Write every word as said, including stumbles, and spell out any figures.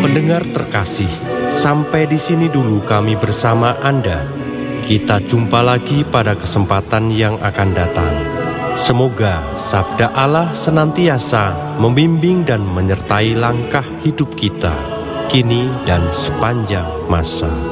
Pendengar terkasih, sampai di sini dulu kami bersama Anda. Kita jumpa lagi pada kesempatan yang akan datang. Semoga sabda Allah senantiasa membimbing dan menyertai langkah hidup kita, kini dan sepanjang masa.